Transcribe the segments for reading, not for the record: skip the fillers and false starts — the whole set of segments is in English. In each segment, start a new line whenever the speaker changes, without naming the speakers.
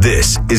This is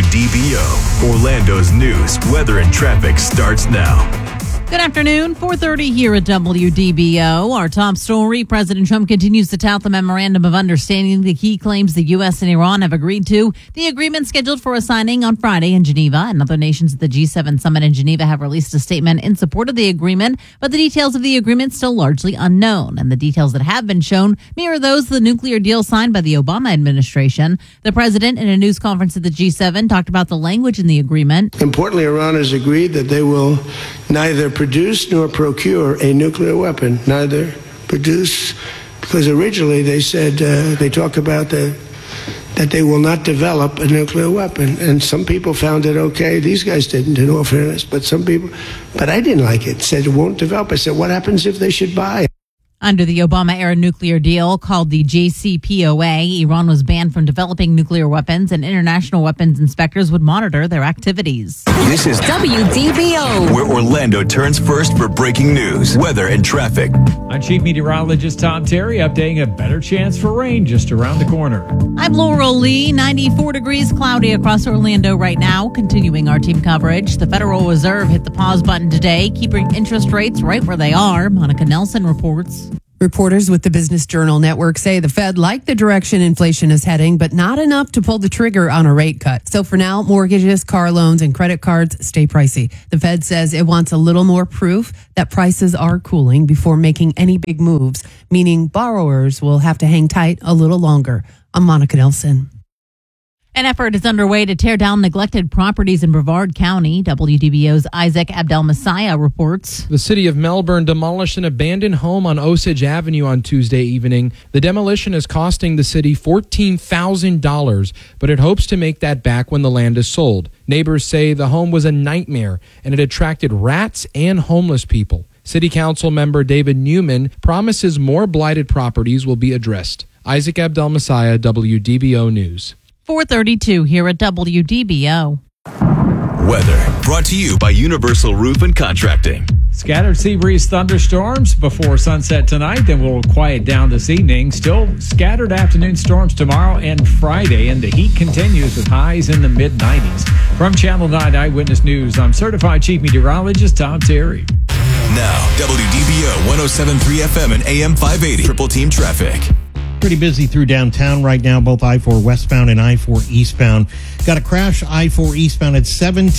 WDBO. Orlando's news, weather, and traffic starts now.
Good afternoon, 4:30 here at WDBO. Our top story, President Trump continues to tout the memorandum of understanding that he claims the U.S. and Iran have agreed to. The agreement scheduled for a signing on Friday in Geneva, and other nations at the G7 summit in Geneva have released a statement in support of the agreement, but the details of the agreement still largely unknown, and the details that have been shown mirror those of the nuclear deal signed by the Obama administration. The president, in a news conference at the G7, talked about the language in the agreement.
Importantly, Iran has agreed that they will neither produce nor procure a nuclear weapon. Neither produce, because originally they said, they talk about that they will not develop a nuclear weapon. And some people found it okay. These guys didn't, in all fairness, but some people, but I didn't like it. Said it won't develop. I said, what happens if they should buy?
Under the Obama-era nuclear deal called the JCPOA, Iran was banned from developing nuclear weapons, and international weapons inspectors would monitor their activities.
This is
WDBO,
where Orlando turns first for breaking news, weather, and traffic.
I'm Chief Meteorologist Tom Terry, updating a better chance for rain just around the corner.
I'm Laurel Lee. 94 degrees, cloudy across Orlando right now. Continuing our team coverage, the Federal Reserve hit the pause button today, keeping interest rates right where they are. Monica Nelson reports.
Reporters with the Business Journal Network say the Fed liked the direction inflation is heading, but not enough to pull the trigger on a rate cut. So for now, mortgages, car loans, and credit cards stay pricey. The Fed says it wants a little more proof that prices are cooling before making any big moves, meaning borrowers will have to hang tight a little longer. I'm Monica Nelson.
An effort is underway to tear down neglected properties in Brevard County. WDBO's Isaac Abdel-Messiah reports.
The city of Melbourne demolished an abandoned home on Osage Avenue on Tuesday evening. The demolition is costing the city $14,000, but it hopes to make that back when the land is sold. Neighbors say the home was a nightmare and it attracted rats and homeless people. City Council member David Newman promises more blighted properties will be addressed. Isaac Abdel-Messiah, WDBO News.
4:32 here at WDBO.
Weather brought to you by Universal Roof and Contracting.
Scattered sea breeze thunderstorms before sunset tonight, then we'll quiet down this evening. Still scattered afternoon storms tomorrow and Friday, and the heat continues with highs in the mid-90s. From Channel 9 Eyewitness News, I'm Certified Chief Meteorologist Tom Terry.
Now, WDBO 107.3 FM and AM 580. Triple Team Traffic.
Pretty busy through downtown right now, both I-4 westbound and I-4 eastbound. Got a crash I-4 eastbound at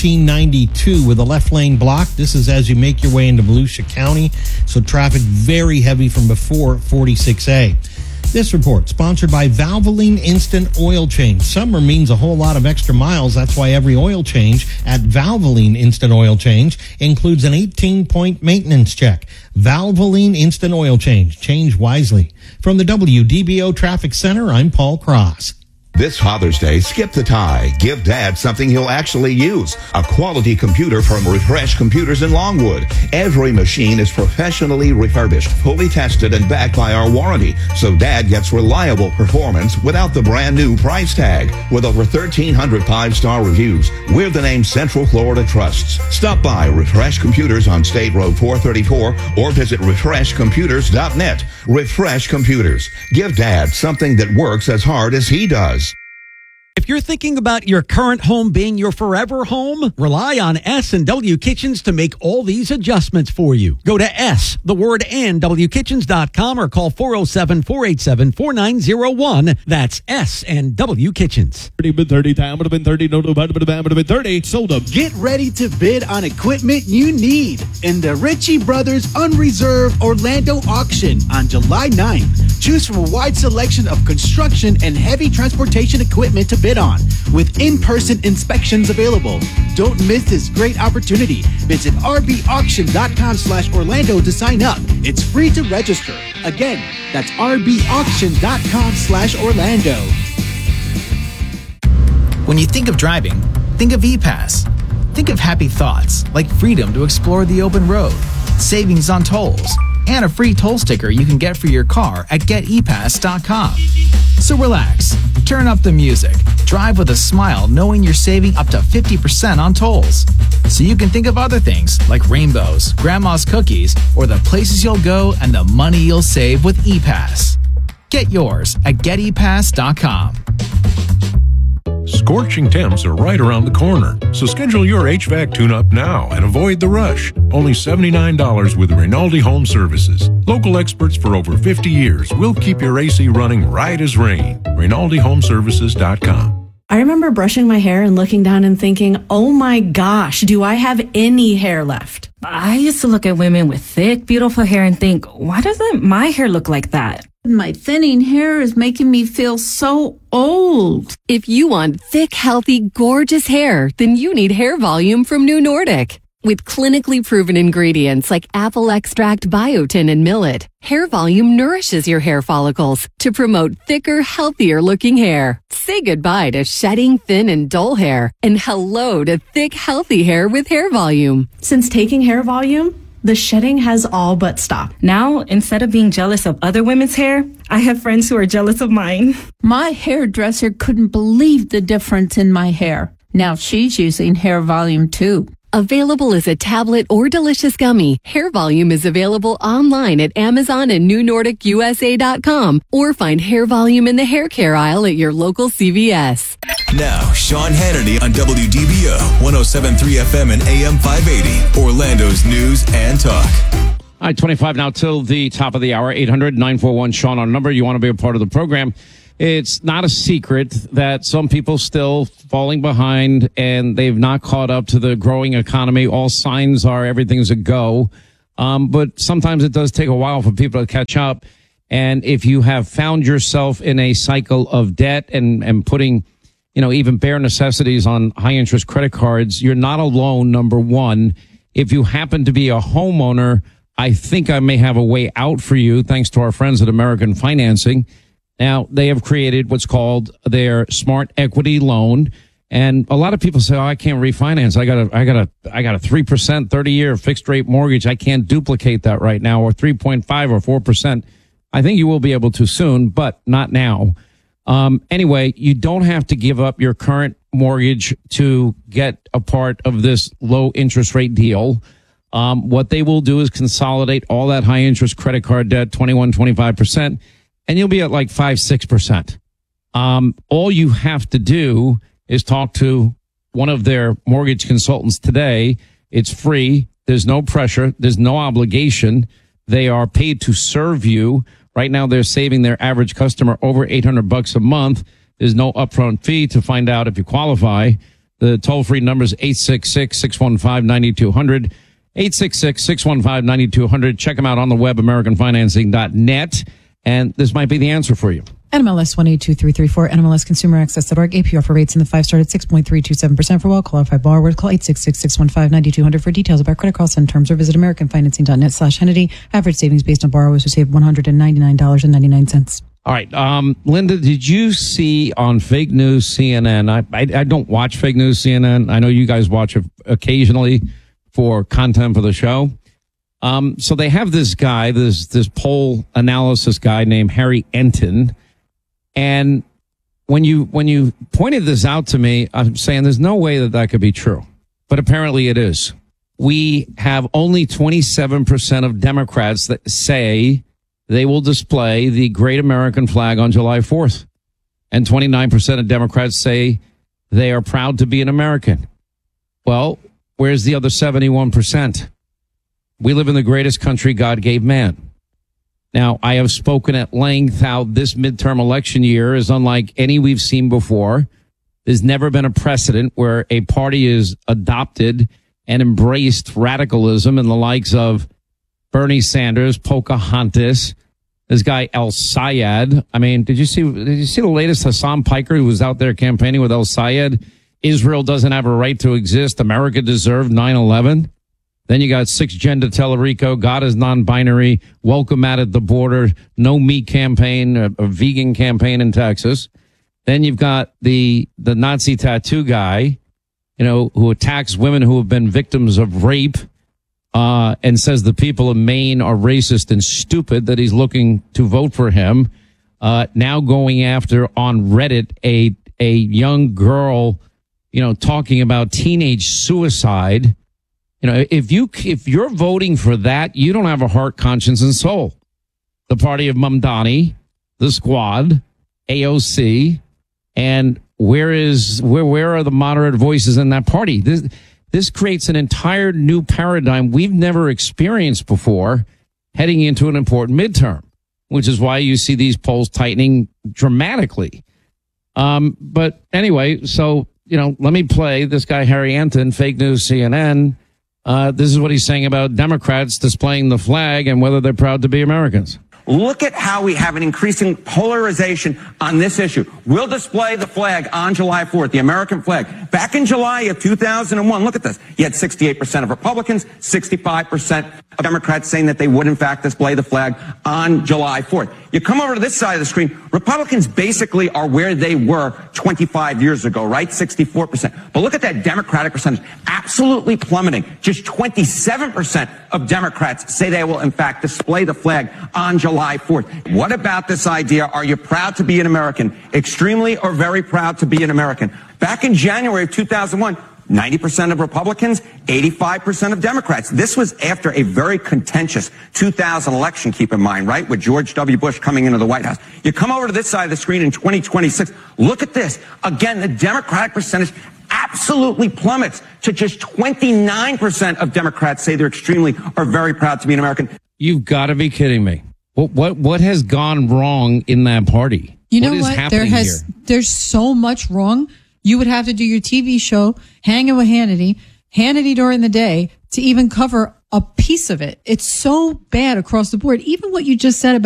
1792 with a left lane blocked. This is as you make your way into Volusia County, so traffic very heavy from before 46A. This report, sponsored by Valvoline Instant Oil Change. Summer means a whole lot of extra miles. That's why every oil change at Valvoline Instant Oil Change includes an 18-point maintenance check. Valvoline Instant Oil Change. Change wisely. From the WDBO Traffic Center, I'm Paul Cross.
This Father's Day, skip the tie. Give Dad something he'll actually use. A quality computer from Refresh Computers in Longwood. Every machine is professionally refurbished, fully tested, and backed by our warranty. So Dad gets reliable performance without the brand new price tag. With over 1,300 five-star reviews, we're the name Central Florida trusts. Stop by Refresh Computers on State Road 434 or visit refreshcomputers.net. Refresh Computers. Give Dad something that works as hard as he does.
If you're thinking about your current home being your forever home, rely on S&W Kitchens to make all these adjustments for you. Go to SWkitchens.com or call 407-487-4901. That's S&W Kitchens.
30, sold up. Get ready to bid on equipment you need in the Ritchie Brothers Unreserved Orlando auction on July 9th. Choose from a wide selection of construction and heavy transportation equipment to bid on, with in-person inspections available. Don't miss this great opportunity. Visit rbauction.com/Orlando to sign up. It's free to register. Again, that's rbauction.com/Orlando.
When you think of driving, think of ePass. Think of happy thoughts like freedom to explore the open road, savings on tolls, and a free toll sticker you can get for your car at getepass.com. So relax, turn up the music, drive with a smile knowing you're saving up to 50% on tolls. So you can think of other things like rainbows, grandma's cookies, or the places you'll go and the money you'll save with ePass. Get yours at getepass.com.
Scorching temps are right around the corner, so schedule your HVAC tune-up now and avoid the rush. Only $79 with Rinaldi Home Services. Local experts for over 50 years will keep your AC running right as rain. RinaldiHomeservices.com.
I remember brushing my hair and looking down and thinking, oh my gosh, do I have any hair left?
I used to look at women with thick, beautiful hair and think, why doesn't my hair look like that?
My thinning hair is making me feel so old.
If you want thick, healthy, gorgeous hair, then you need Hair Volume from New Nordic. With clinically proven ingredients like apple extract, biotin, and millet, Hair Volume nourishes your hair follicles to promote thicker, healthier looking hair. Say goodbye to shedding, thin, and dull hair, and hello to thick, healthy hair with Hair Volume.
Since taking Hair Volume, the shedding has all but stopped.
Now, instead of being jealous of other women's hair, I have friends who are jealous of mine.
My hairdresser couldn't believe the difference in my hair. Now she's using Hair Volume too.
Available as a tablet or delicious gummy, Hair Volume is available online at Amazon and NewNordicUSA.com, or find Hair Volume in the hair care aisle at your local CVS.
Now, Sean Hannity on WDBO, 107.3 FM and AM 580, Orlando's news and talk.
All right, 25 now till the top of the hour, 800-941-SEAN, our number. You want to be a part of the program. It's not a secret that some people still falling behind and they've not caught up to the growing economy. All signs are everything's a go. But sometimes it does take a while for people to catch up. And if you have found yourself in a cycle of debt and putting, even bare necessities on high interest credit cards, you're not alone, number one. If you happen to be a homeowner, I think I may have a way out for you, thanks to our friends at American Financing. Now, they have created what's called their Smart Equity Loan. And a lot of people say, I can't refinance. I got a 3% 30-year fixed rate mortgage. I can't duplicate that right now, or 3.5 or 4%. I think you will be able to soon, but not now. Anyway, you don't have to give up your current mortgage to get a part of this low interest rate deal. What they will do is consolidate all that high interest credit card debt, 21, 25%. And you'll be at like 5-6%. All you have to do is talk to one of their mortgage consultants today. It's free. There's no pressure. There's no obligation. They are paid to serve you. Right now, they're saving their average customer over $800 a month. There's no upfront fee to find out if you qualify. The toll-free number is 866-615-9200. 866-615-9200. Check them out on the web, AmericanFinancing.net. And this might be the answer for you.
NMLS 182334, NMLSConsumerAccess.org. APR for rates in the 5-star at 6.327% for well-qualified borrowers. Call 866-615-9200 for details about credit costs and terms, or visit AmericanFinancing.net/Hannity. Average savings based on borrowers who save $199.99.
All right. Linda, did you see on Fake News CNN? I don't watch Fake News CNN. I know you guys watch it occasionally for content for the show. So they have this guy, this poll analysis guy named Harry Enton. And when you pointed this out to me, I'm saying there's no way that could be true. But apparently it is. We have only 27% of Democrats that say they will display the great American flag on July 4th. And 29% of Democrats say they are proud to be an American. Well, where's the other 71%? We live in the greatest country God gave man. Now, I have spoken at length how this midterm election year is unlike any we've seen before. There's never been a precedent where a party is adopted and embraced radicalism in the likes of Bernie Sanders, Pocahontas, this guy El Sayed. I mean, did you see the latest Hassan Piker, who was out there campaigning with El Sayed? Israel doesn't have a right to exist. America deserved 9/11. Then you got 6-gender Tellerico, God is non-binary, welcome at the border, no meat campaign, a vegan campaign in Texas. Then you've got the Nazi tattoo guy, who attacks women who have been victims of rape, and says the people of Maine are racist and stupid, that he's looking to vote for him. Now going after on Reddit a young girl, talking about teenage suicide. If you're voting for that, you don't have a heart, conscience, and soul. The party of Mamdani, the Squad, AOC, and where are the moderate voices in that party? This creates an entire new paradigm we've never experienced before heading into an important midterm, which is why you see these polls tightening dramatically. But anyway, so, let me play this guy, Harry Anton, Fake News CNN. This is what he's saying about Democrats displaying the flag and whether they're proud to be Americans.
Look at how we have an increasing polarization on this issue. We'll display the flag on July 4th, the American flag. Back in July of 2001, look at this. You had 68% of Republicans, 65% of Democrats saying that they would, in fact, display the flag on July 4th. You come over to this side of the screen, Republicans basically are where they were 25 years ago, right? 64%. But look at that Democratic percentage, absolutely plummeting. Just 27% of Democrats say they will, in fact, display the flag on July 4th. What about this idea? Are you proud to be an American? Extremely or very proud to be an American? Back in January of 2001, 90% of Republicans, 85% of Democrats. This was after a very contentious 2000 election, keep in mind, right? With George W. Bush coming into the White House. You come over to this side of the screen in 2026. Look at this. Again, the Democratic percentage absolutely plummets to just 29% of Democrats say they're extremely or very proud to be an American.
You've got to be kidding me. What has gone wrong in that party?
You know
what is
what?
happening here?
There's so much wrong. You would have to do your TV show, Hanging with Hannity during the day to even cover a piece of it. It's so bad across the board. Even what you just said about